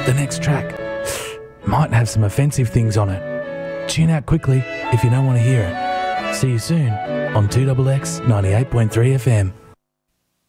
The next track might have some offensive things on it. Tune out quickly if you don't want to hear it. See you soon on 2XX 98.3 FM.